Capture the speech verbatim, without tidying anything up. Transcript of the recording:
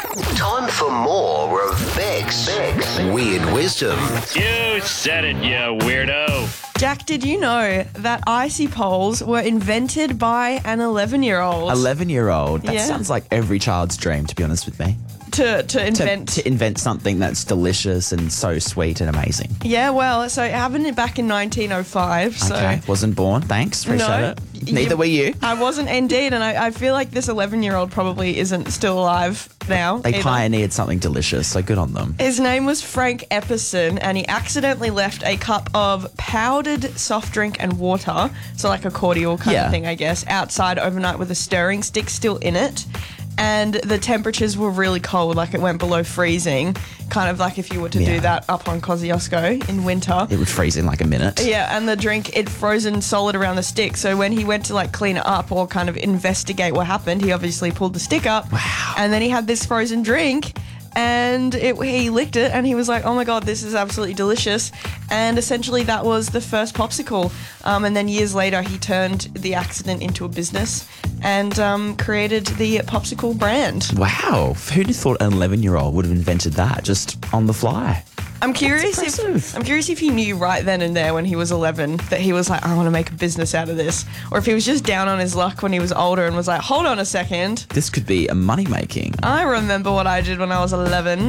Time for more of Beck's Weird Wisdom. You said it, you weirdo. Jack, did you know that icy poles were invented by an eleven-year-old? eleven-year-old? That Yeah. sounds like every child's dream, to be honest with me. To, to To, invent... to invent something that's delicious and so sweet and amazing. Yeah, well, so it happened back in nineteen oh five. So Okay, wasn't born. Thanks, appreciate No, it. Neither you- were you. I wasn't indeed, and I, I feel like this eleven-year-old probably isn't still alive now. They either. pioneered something delicious, so good on them. His name was Frank Epperson, and he accidentally left a cup of powdered soft drink and water, so like a cordial kind Yeah. of thing, I guess, outside overnight with a stirring stick still in it. And the temperatures were really cold, like it went below freezing, kind of like if you were to Yeah. do that up on Kosciuszko in winter. It would freeze in like a minute. Yeah, and the drink, it frozen solid around the stick. So when he went to like clean it up or kind of investigate what happened, he obviously pulled the stick up. Wow. And then he had this frozen drink and it, he licked it and he was like, oh my God, this is absolutely delicious. And essentially that was the first popsicle. Um, and then years later, he turned the accident into a business and um, created the popsicle brand. Wow. Who'd have thought an eleven-year-old would have invented that just on the fly? I'm curious if impressive. I'm curious if he knew right then and there when he was eleven that he was like, I want to make a business out of this, or if he was just down on his luck when he was older and was like, hold on a second, This could be a money-making. I remember what I did when I was eleven.